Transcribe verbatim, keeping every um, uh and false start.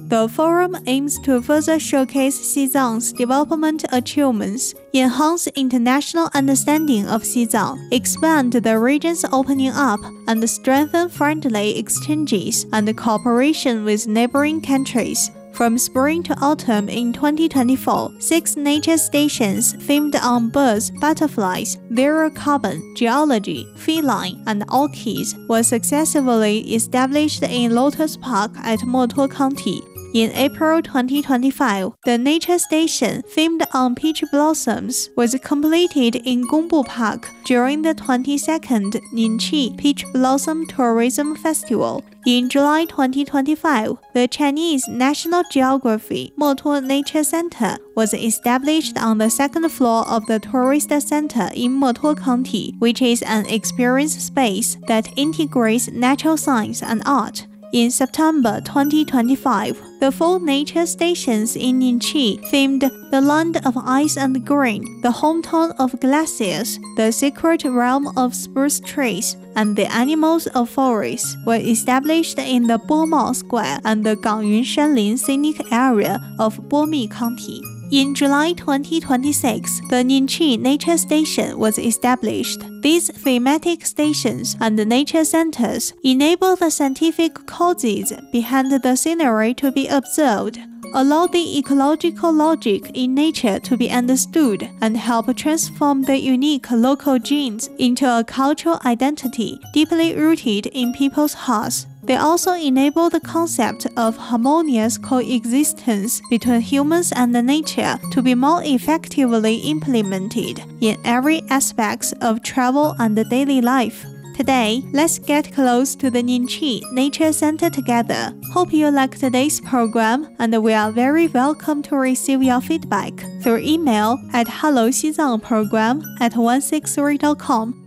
The forum aims to further showcase Xizang's development achievements, enhance international understanding of Xizang, expand the region's opening up, and strengthen friendly exchanges and cooperation with neighboring countries. From spring to autumn in twenty twenty-four, six nature stations themed on birds, butterflies, zero carbon, geology, feline, and orchids were successfully established in Lotus Park at Motuo County. In April twenty twenty-five, the nature station themed on peach blossoms was completed in Gongbu Park during the twenty-second Ningqi Peach Blossom Tourism Festival. In July twenty twenty-five, the Chinese National Geography Motuo Nature Center was established on the second floor of the tourist center in Motuo County, which is an experience space that integrates natural science and art. In September twenty twenty-five, the four nature stations in Ningqi themed the Land of Ice and Green, the Hometown of Glaciers, the Secret Realm of Spruce Trees, and the Animals of Forest were established in the Bomao Square and the Gangyun Shanlin Scenic Area of Bomi County. In July twenty twenty-six, the Ningqi Nature Station was established. These thematic stations and nature centers enable the scientific causes behind the scenery to be observed, allow the ecological logic in nature to be understood, and help transform the unique local genes into a cultural identity deeply rooted in people's hearts. They also enable the concept of harmonious coexistence between humans and nature to be more effectively implemented in every aspect of travel and daily life. Today, let's get close to the Ningqi Nature Center together. Hope you like today's program, and we are very welcome to receive your feedback through email at hello xizang program at one six three dot com.